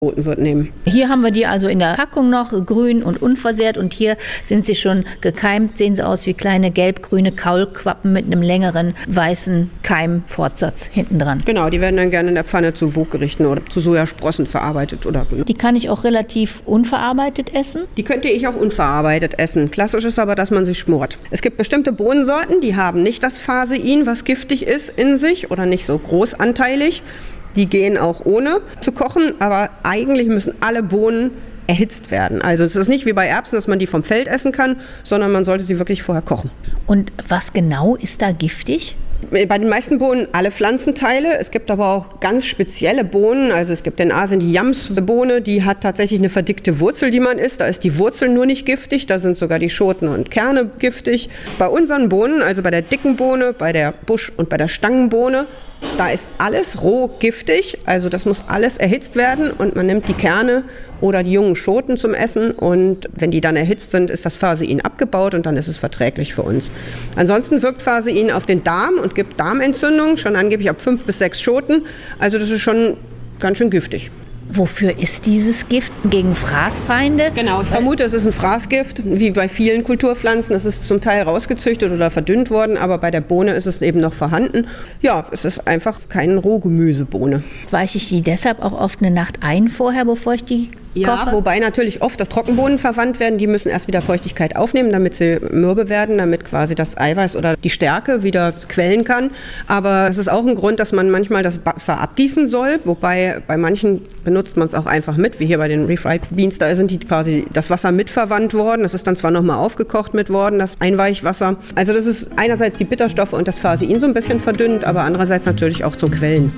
angeboten wird, nehmen. Hier haben wir die also in der Packung noch, grün und unversehrt, und hier sind sie schon gekeimt, sehen sie aus wie kleine gelb-grüne Kaulquappen mit einem längeren weißen Keimfortsatz hinten dran. Genau, die werden dann gerne in der Pfanne zu Woggerichten oder zu Sojasprossen verarbeitet. Die kann ich auch relativ unverarbeitet essen? Die könnte ich auch unverarbeitet essen. Klassisch ist aber, dass man sie schmort. Es gibt bestimmte Bohnensorten, die haben nicht das Phasein, was giftig ist, in sich oder nicht so großanteilig. Die gehen auch ohne zu kochen, aber eigentlich müssen alle Bohnen erhitzt werden. Also es ist nicht wie bei Erbsen, dass man die vom Feld essen kann, sondern man sollte sie wirklich vorher kochen. Und was genau ist da giftig? Bei den meisten Bohnen alle Pflanzenteile. Es gibt aber auch ganz spezielle Bohnen. Also es gibt in Asien die Yams-Bohne, die hat tatsächlich eine verdickte Wurzel, die man isst. Da ist die Wurzel nur nicht giftig, da sind sogar die Schoten und Kerne giftig. Bei unseren Bohnen, also bei der dicken Bohne, bei der Busch- und bei der Stangenbohne, da ist alles roh giftig, also das muss alles erhitzt werden und man nimmt die Kerne oder die jungen Schoten zum Essen und wenn die dann erhitzt sind, ist das Phasein abgebaut und dann ist es verträglich für uns. Ansonsten wirkt Phasein auf den Darm und gibt Darmentzündung, schon angeblich ab 5 bis 6 Schoten, also das ist schon ganz schön giftig. Wofür ist dieses Gift? Gegen Fraßfeinde? Genau, ich vermute, es ist ein Fraßgift, wie bei vielen Kulturpflanzen. Es ist zum Teil rausgezüchtet oder verdünnt worden, aber bei der Bohne ist es eben noch vorhanden. Ja, es ist einfach keine Rohgemüsebohne. Weiche ich die deshalb auch oft eine Nacht ein vorher, bevor ich die koche? Ja, wobei natürlich oft das Trockenbohnen verwandt werden. Die müssen erst wieder Feuchtigkeit aufnehmen, damit sie mürbe werden, damit quasi das Eiweiß oder die Stärke wieder quellen kann. Aber es ist auch ein Grund, dass man manchmal das Wasser abgießen soll, wobei bei manchen benutzt man es auch einfach mit, wie hier bei den Refried Beans, da sind die quasi das Wasser mit verwandt worden. Das ist dann zwar nochmal aufgekocht mit worden, das Einweichwasser. Also das ist einerseits die Bitterstoffe und das Phasein so ein bisschen verdünnt, aber andererseits natürlich auch zum Quellen.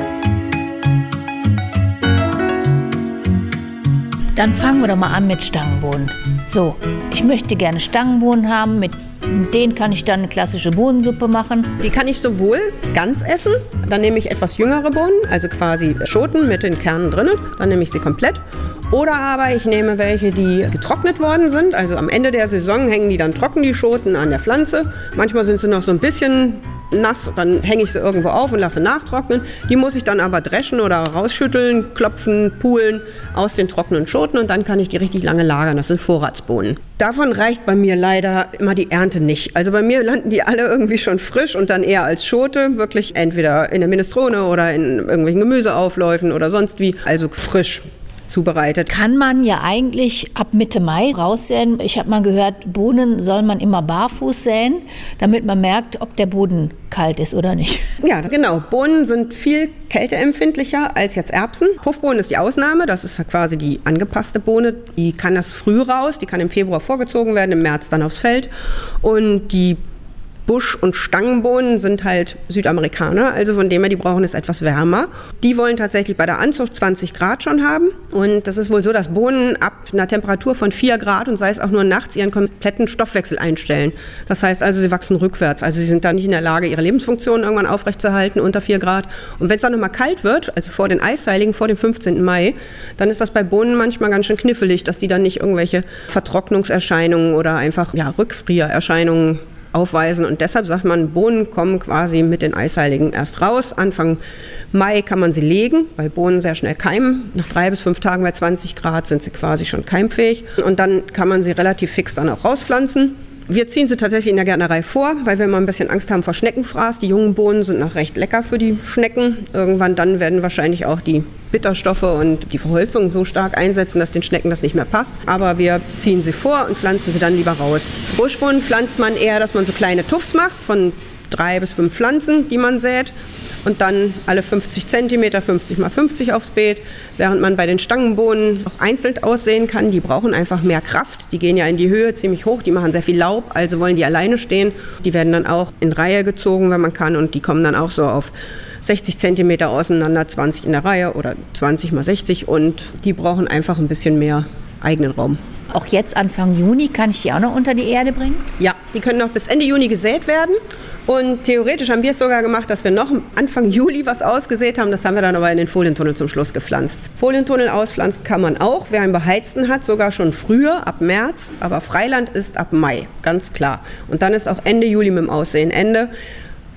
Dann fangen wir doch mal an mit Stangenbohnen. So, ich möchte gerne Stangenbohnen haben, mit denen kann ich dann eine klassische Bohnensuppe machen. Die kann ich sowohl ganz essen, dann nehme ich etwas jüngere Bohnen, also quasi Schoten mit den Kernen drin, dann nehme ich sie komplett. Oder aber ich nehme welche, die getrocknet worden sind, also am Ende der Saison hängen die dann trocken, die Schoten, an der Pflanze. Manchmal sind sie noch so ein bisschen nass, dann hänge ich sie irgendwo auf und lasse nachtrocknen. Die muss ich dann aber dreschen oder rausschütteln, klopfen, pulen aus den trockenen Schoten und dann kann ich die richtig lange lagern. Das sind Vorratsbohnen. Davon reicht bei mir leider immer die Ernte nicht. Also bei mir landen die alle irgendwie schon frisch und dann eher als Schote, wirklich entweder in der Minestrone oder in irgendwelchen Gemüseaufläufen oder sonst wie, also frisch zubereitet. Kann man ja eigentlich ab Mitte Mai raussäen. Ich habe mal gehört, Bohnen soll man immer barfuß säen, damit man merkt, ob der Boden kalt ist oder nicht. Ja, genau. Bohnen sind viel kälteempfindlicher als jetzt Erbsen. Puffbohnen ist die Ausnahme. Das ist quasi die angepasste Bohne. Die kann das früh raus. Die kann im Februar vorgezogen werden, im März dann aufs Feld. Und die Busch- und Stangenbohnen sind halt Südamerikaner, also von dem her, die brauchen es etwas wärmer. Die wollen tatsächlich bei der Anzucht 20 Grad schon haben. Und das ist wohl so, dass Bohnen ab einer Temperatur von 4 Grad und sei es auch nur nachts ihren kompletten Stoffwechsel einstellen. Das heißt also, sie wachsen rückwärts. Also sie sind da nicht in der Lage, ihre Lebensfunktionen irgendwann aufrechtzuerhalten unter 4 Grad. Und wenn es dann nochmal kalt wird, also vor den Eisheiligen, vor dem 15. Mai, dann ist das bei Bohnen manchmal ganz schön knifflig, dass sie dann nicht irgendwelche Vertrocknungserscheinungen oder einfach Rückfriererscheinungen aufweisen und deshalb sagt man, Bohnen kommen quasi mit den Eisheiligen erst raus. Anfang Mai kann man sie legen, weil Bohnen sehr schnell keimen. Nach 3 bis 5 Tagen bei 20 Grad sind sie quasi schon keimfähig und dann kann man sie relativ fix dann auch rauspflanzen. Wir ziehen sie tatsächlich in der Gärtnerei vor, weil wir immer ein bisschen Angst haben vor Schneckenfraß. Die jungen Bohnen sind noch recht lecker für die Schnecken. Irgendwann dann werden wahrscheinlich auch die Bitterstoffe und die Verholzung so stark einsetzen, dass den Schnecken das nicht mehr passt. Aber wir ziehen sie vor und pflanzen sie dann lieber raus. Buschbohnen pflanzt man eher, dass man so kleine Tuffs macht von 3 bis 5 Pflanzen, die man sät. Und dann alle 50 cm, 50 mal 50 aufs Beet, während man bei den Stangenbohnen auch einzeln aussehen kann. Die brauchen einfach mehr Kraft, die gehen ja in die Höhe ziemlich hoch, die machen sehr viel Laub, also wollen die alleine stehen. Die werden dann auch in Reihe gezogen, wenn man kann, und die kommen dann auch so auf 60 cm auseinander, 20 in der Reihe oder 20 mal 60 und die brauchen einfach ein bisschen mehr eigenen Raum. Auch jetzt Anfang Juni kann ich die auch noch unter die Erde bringen? Ja, die können noch bis Ende Juni gesät werden und theoretisch haben wir es sogar gemacht, dass wir noch Anfang Juli was ausgesät haben. Das haben wir dann aber in den Folientunnel zum Schluss gepflanzt. Folientunnel auspflanzen kann man auch, wer einen beheizten hat, sogar schon früher, ab März, aber Freiland ist ab Mai, ganz klar. Und dann ist auch Ende Juli mit dem Aussehen Ende.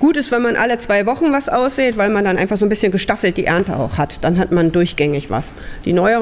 Gut ist, wenn man alle 2 Wochen was aussät, weil man dann einfach so ein bisschen gestaffelt die Ernte auch hat. Dann hat man durchgängig was. Die neueren